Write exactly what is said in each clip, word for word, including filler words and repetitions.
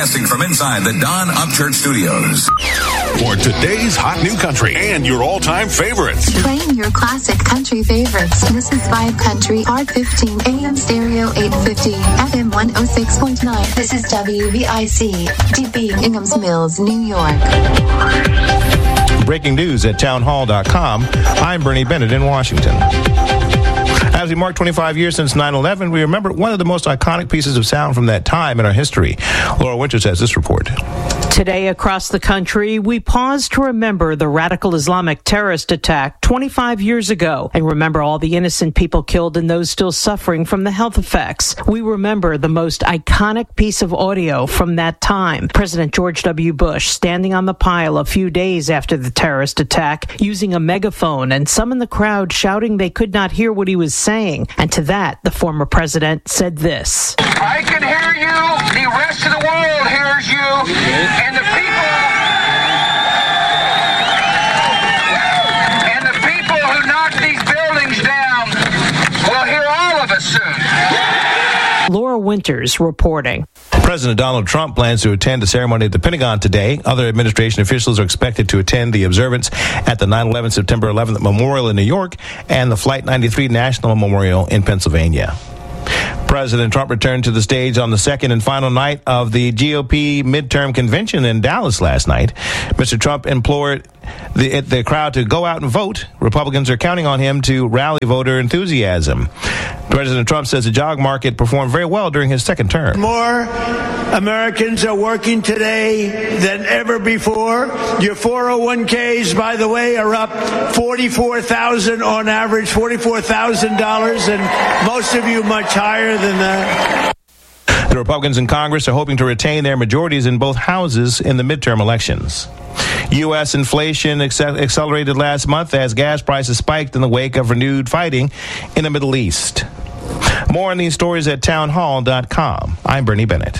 Broadcasting from inside the Don Upchurch Studios. For today's hot new country and your all-time favorites. Playing your classic country favorites. This is Vibe Country, R fifteen, A M stereo eight fifty, F M one oh six point nine. This is W V I C, D B, Inghams Mills, New York. Breaking news at townhall dot com. I'm Bernie Bennett in Washington. As we mark twenty-five years since nine eleven, we remember one of the most iconic pieces of sound from that time in our history. Laura Winters has this report. Today across the country, we pause to remember the radical Islamic terrorist attack twenty-five years ago and remember all the innocent people killed and those still suffering from the health effects. We remember the most iconic piece of audio from that time. President George W. Bush standing on the pile a few days after the terrorist attack using a megaphone and some in the crowd shouting they could not hear what he was saying. And to that, the former president said this. I can hear you. The rest of the world hears you. And the people, and the people who knocked these buildings down will hear all of us soon. Laura Winters reporting. President Donald Trump plans to attend a ceremony at the Pentagon today. Other administration officials are expected to attend the observance at the nine eleven September eleventh Memorial in New York and the Flight ninety-three National Memorial in Pennsylvania. President Trump returned to the stage on the second and final night of the G O P midterm convention in Dallas last night. Mister Trump implored the, the crowd to go out and vote. Republicans are counting on him to rally voter enthusiasm. President Trump says the job market performed very well during his second term. More Americans are working today than ever before. Your four oh one k's, by the way, are up forty-four thousand dollars on average, forty-four thousand dollars, and most of you much higher than that. The Republicans in Congress are hoping to retain their majorities in both houses in the midterm elections. U S inflation acce- accelerated last month as gas prices spiked in the wake of renewed fighting in the Middle East. More on these stories at townhall dot com. I'm Bernie Bennett.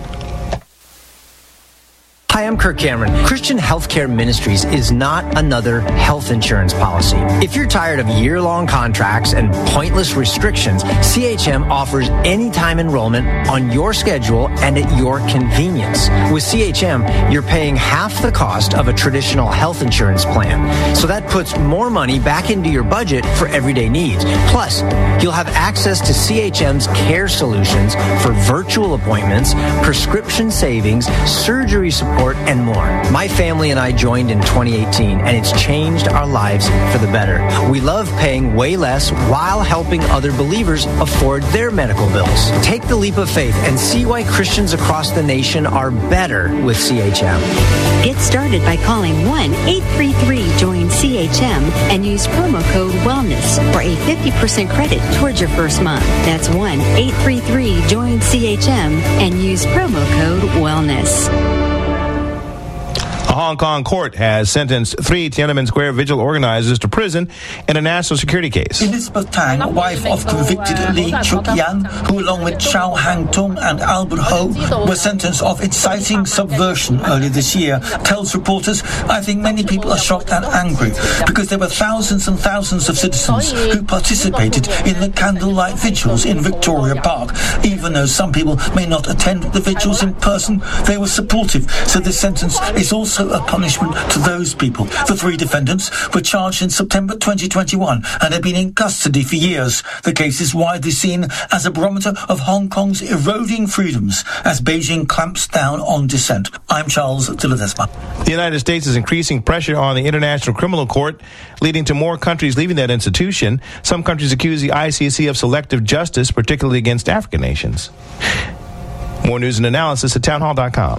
Hi, I'm Kirk Cameron. Christian Healthcare Ministries is not another health insurance policy. If you're tired of year-long contracts and pointless restrictions, C H M offers anytime enrollment on your schedule and at your convenience. With C H M, you're paying half the cost of a traditional health insurance plan. So that puts more money back into your budget for everyday needs. Plus, you'll have access to C H M's care solutions for virtual appointments, prescription savings, surgery support, and more. My family and I joined in twenty eighteen, and it's changed our lives for the better. We love paying way less while helping other believers afford their medical bills. Take the leap of faith and see why Christians across the nation are better with C H M. Get started by calling one eight three three join C H M and use promo code WELLNESS for a fifty percent credit towards your first month. That's one eight three three join C H M and use promo code WELLNESS. A Hong Kong court has sentenced three Tiananmen Square vigil organizers to prison in a national security case. Elizabeth Tang, wife of convicted Lee Chuk-yan, who along with Chow Hang-tung and Albert Ho were sentenced of inciting subversion earlier this year, tells reporters, I think many people are shocked and angry because there were thousands and thousands of citizens who participated in the candlelight vigils in Victoria Park. Even though some people may not attend the vigils in person, they were supportive. So this sentence is also a punishment to those people. The three defendants were charged in September twenty twenty-one and have been in custody for years. The case is widely seen as a barometer of Hong Kong's eroding freedoms as Beijing clamps down on dissent. I'm Charles de Ledesma. The United States is increasing pressure on the International Criminal Court, leading to more countries leaving that institution. Some countries accuse the I C C of selective justice, particularly against African nations. More news and analysis at townhall dot com.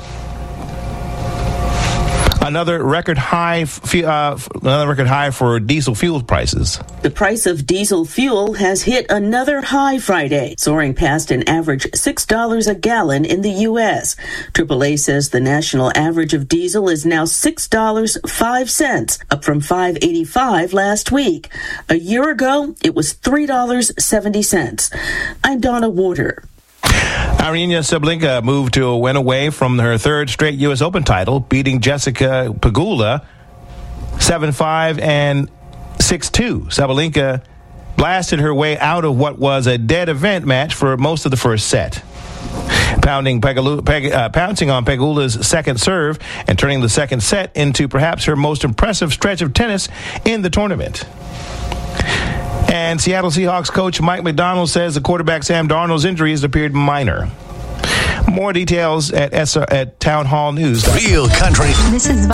Another record high, uh, another record high for diesel fuel prices. The price of diesel fuel has hit another high Friday, soaring past an average six dollars a gallon in the U S. triple A says the national average of diesel is now six dollars and five cents, up from five dollars and eighty-five cents last week. A year ago, it was three dollars and seventy cents. I'm Donna Warder. Aryna Sabalenka moved to a win away from her third straight U S Open title, beating Jessica Pegula seven five and six two. Sabalenka blasted her way out of what was a dead event match for most of the first set. pounding Pegula, Peg, uh, pouncing on Pegula's second serve and turning the second set into perhaps her most impressive stretch of tennis in the tournament. And Seattle Seahawks coach Mike McDonald says the quarterback Sam Darnold's injuries appeared minor. More details at, S- at Town Hall News. Real country. This is